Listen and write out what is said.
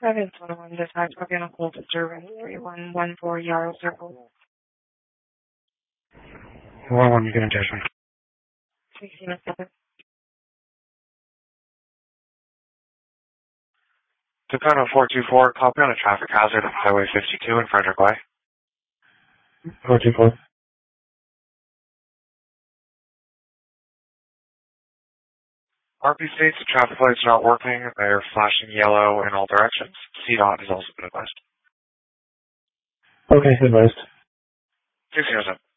That is 101 dispatch. I'll be on a hold to service 3114 Yarrow Circle. 101, you can attach me. 16 seconds. Tacoma 424, copy on a traffic hazard on Highway 52 in Frederick Way. 424. RP states the traffic lights are not working. They're flashing yellow in all directions. CDOT has also been advised. Okay, advised. 607.